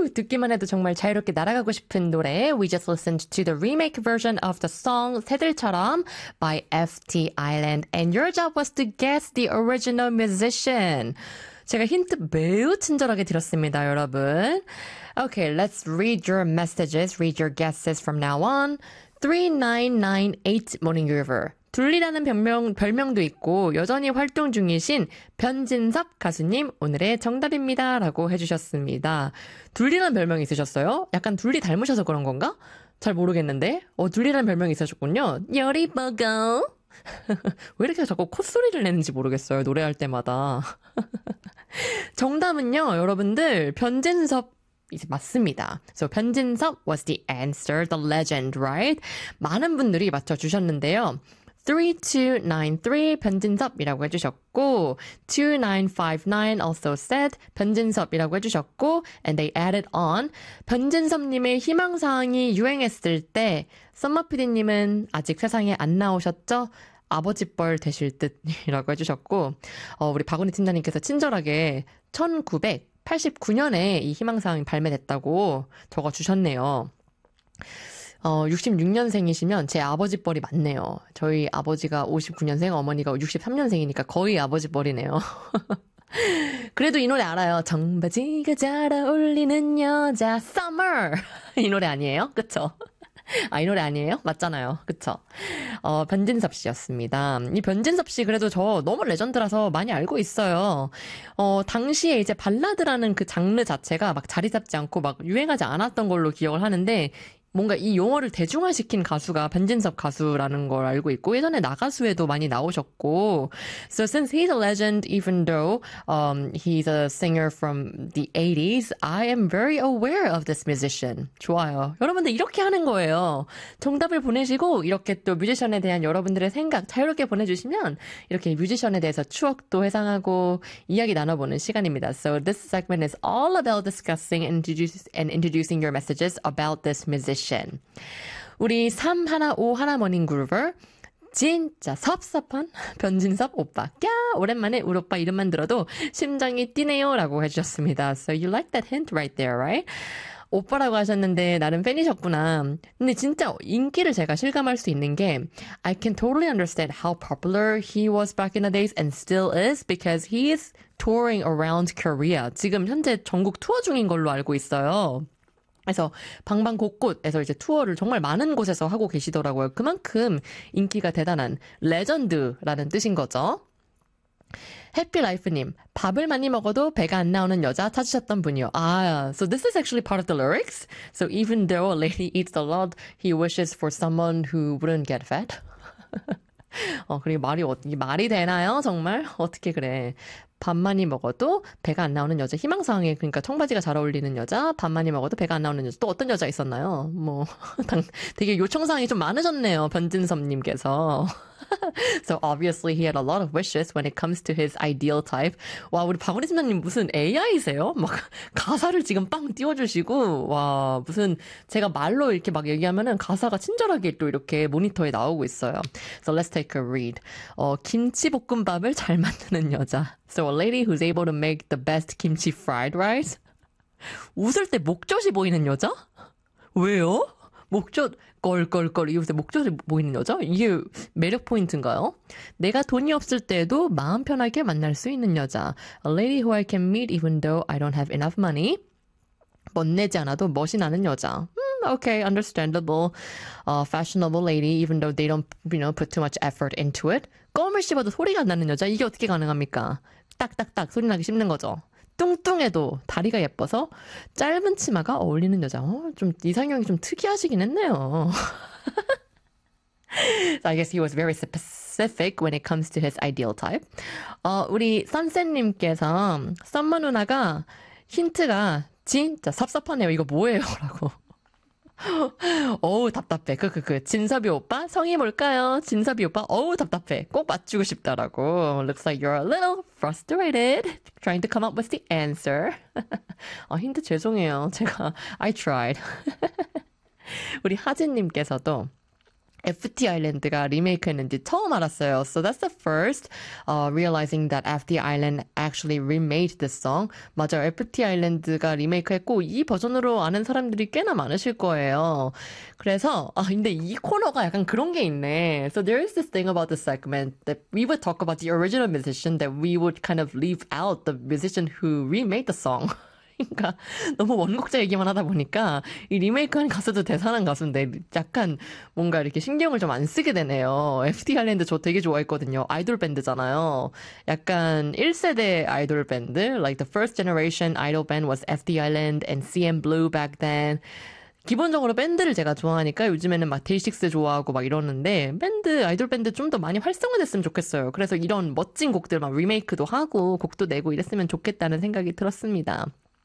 듣기만 해도 정말 자유롭게 날아가고 싶은 노래. We just listened to the remake version of the song 새들처럼 by FT Island. And your job was to guess the original musician. 제가 힌트 매우 친절하게 드렸습니다, 여러분. Okay, let's read your messages, read your guesses from now on. 3998 Morning River. 둘리라는 별명도 있고 여전히 활동 중이신 변진섭 가수님 오늘의 정답입니다 라고 해주셨습니다. 둘리라는 별명이 있으셨어요? 약간 둘리 닮으셔서 그런 건가? 잘 모르겠는데 둘리라는 별명이 있으셨군요. 열이 버거 왜 이렇게 자꾸 콧소리를 내는지 모르겠어요. 노래할 때마다. 정답은요 여러분들 변진섭 맞습니다. So 변진섭 was the answer, the legend, right? 많은 분들이 맞춰주셨는데요. 3293 변진섭이라고 해주셨고 2959 also said 변진섭이라고 해주셨고 and they added on 변진섭님의 희망사항이 유행했을 때 썸머피디님은 아직 세상에 안 나오셨죠? 아버지뻘 되실 듯이라고 해주셨고 우리 박은희 팀장님께서 친절하게 1989년에 이 희망사항이 발매됐다고 적어주셨네요. 66년생이시면 제 아버지 뻘이 맞네요. 저희 아버지가 59년생, 어머니가 63년생이니까 거의 아버지 뻘이네요. 그래도 이 노래 알아요. 청바지가 잘 어울리는 여자, Summer! 이 노래 아니에요? 그쵸? 이 노래 아니에요? 맞잖아요. 그쵸? 변진섭 씨였습니다. 이 변진섭 씨 그래도 저 너무 레전드라서 많이 알고 있어요. 당시에 이제 발라드라는 그 장르 자체가 막 자리 잡지 않고 막 유행하지 않았던 걸로 기억을 하는데 뭔가 이 용어를 대중화시킨 가수가 변진섭 가수라는 걸 알고 있고 예전에 나가수에도 많이 나오셨고 So since he's a legend even though he's a singer from the 80s I am very aware of this musician. 좋아요. 여러분들 이렇게 하는 거예요. 정답을 보내시고 이렇게 또 뮤지션에 대한 여러분들의 생각 자유롭게 보내주시면 이렇게 뮤지션에 대해서 추억도 회상하고 이야기 나눠보는 시간입니다. So this segment is all about discussing and introducing your messages about this musician. 우리 3151 머닝 그루버 진짜 섭섭한 변진섭 오빠. 야 오랜만에 우리 오빠 이름만 들어도 심장이 뛰네요 라고 해주셨습니다. So you like that hint right there, right? 오빠라고 하셨는데 나름 팬이셨구나. 근데 진짜 인기를 제가 실감할 수 있는 게 I can totally understand how popular he was back in the days and still is because he is touring around Korea. 지금 현재 전국 투어 중인 걸로 알고 있어요. 그래서 방방 곳곳에서 이제 투어를 정말 많은 곳에서 하고 계시더라고요. 그만큼 인기가 대단한 레전드라는 뜻인 거죠. 해피라이프님, 밥을 많이 먹어도 배가 안 나오는 여자 찾으셨던 분이요. So this is actually part of the lyrics. So even though a lady eats a lot, he wishes for someone who wouldn't get fat. 그리고 말이 되나요? 정말? 어떻게 그래. 밥 많이 먹어도 배가 안 나오는 여자 희망사항에 그러니까 청바지가 잘 어울리는 여자 밥 많이 먹어도 배가 안 나오는 여자 또 어떤 여자 있었나요? 되게 요청사항이 좀 많으셨네요. 변진섭님께서. So obviously he had a lot of wishes when it comes to his ideal type. 와 우리 박우리 팀장님 무슨 AI세요? 막 가사를 지금 빵 띄워주시고 와 무슨 제가 말로 이렇게 막 얘기하면은 가사가 친절하게 또 이렇게 모니터에 나오고 있어요. So let's take a read. 김치볶음밥을 잘 만드는 여자. So a lady who's able to make the best kimchi fried rice. 웃을 때 목젖이 보이는 여자? 왜요? 목젖 껄껄껄 이웃에 목젖이 보이는 여자? 이게 매력 포인트인가요? 내가 돈이 없을 때에도 마음 편하게 만날 수 있는 여자. A lady who I can meet even though I don't have enough money. 멋내지 않아도 멋이 나는 여자. Okay, understandable. Fashionable lady even though they don't, put too much effort into it. 껌을 씹어도 소리가 안 나는 여자. 이게 어떻게 가능합니까? 딱딱딱 소리 나기 씹는 거죠. 뚱뚱해도 다리가 예뻐서 짧은 치마가 어울리는 여자. 좀 이상형이 좀 특이하시긴 했네요. So I guess he was very specific when it comes to his ideal type. 우리 선생님께서 썸머 누나가 힌트가 진짜 섭섭하네요. 이거 뭐예요? 라고. 어우 답답해. 진섭이 오빠 성이 뭘까요? 진섭이 오빠 어우 답답해. 꼭 맞추고 싶다라고. Looks like you're a little frustrated trying to come up with the answer. 힌트 죄송해요. 제가 I tried. 우리 하진님께서도 FT 아일랜드가 리메이크했는지 처음 알았어요. So that's the first realizing that FT Island actually remade this song. 맞아요. FT 아일랜드가 리메이크했고 이 버전으로 아는 사람들이 꽤나 많으실 거예요. 그래서 근데 이 코너가 약간 그런 게 있네. So there is this thing about this segment that we would talk about the original musician that we would kind of leave out the musician who remade the song. 그러니까 너무 원곡자 얘기만 하다 보니까 이 리메이크한 가수도 대단한 가수인데 약간 뭔가 이렇게 신경을 좀 안 쓰게 되네요. FT 아일랜드 저 되게 좋아했거든요. 아이돌 밴드잖아요. 약간 1세대 아이돌 밴드, like the first generation idol band was FT Island and CM Blue back then. 기본적으로 밴드를 제가 좋아하니까 요즘에는 막 데이식스 좋아하고 막 이러는데 아이돌 밴드 좀 더 많이 활성화됐으면 좋겠어요. 그래서 이런 멋진 곡들 막 리메이크도 하고 곡도 내고 이랬으면 좋겠다는 생각이 들었습니다.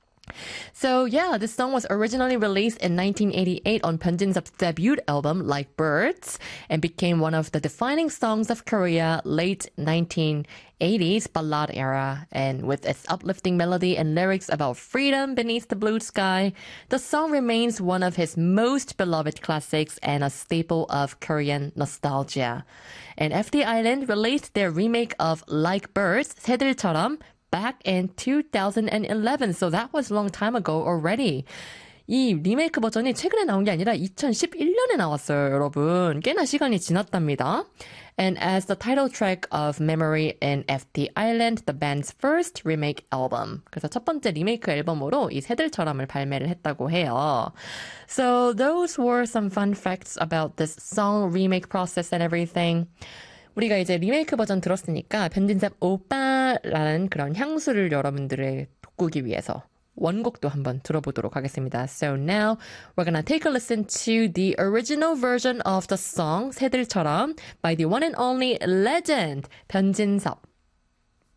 So yeah, this song was originally released in 1988 on Byunjin's debut album Like Birds and became one of the defining songs of Korea late 1980s ballad era. And with its uplifting melody and lyrics about freedom beneath the blue sky, the song remains one of his most beloved classics and a staple of Korean nostalgia. And FT Island released their remake of Like Birds, 새들처럼, back in 2011. So that was a long time ago already. 이 리메이크 버전이 최근에 나온 게 아니라 2011년에 나왔어요, 여러분. 꽤나 시간이 지났답니다. And as the title track of Memory in FT Island, the band's first remake album. 그래서 첫 번째 리메이크 앨범으로 이 새들처럼을 발매를 했다고 해요. So those were some fun facts about this song remake process and everything. 우리가 이제 리메이크 버전 들었으니까 변진섭 오빠라는 그런 향수를 여러분들의 돋구기 위해서 원곡도 한번 들어보도록 하겠습니다. So now we're gonna take a listen to the original version of the song 새들처럼 by the one and only legend 변진섭.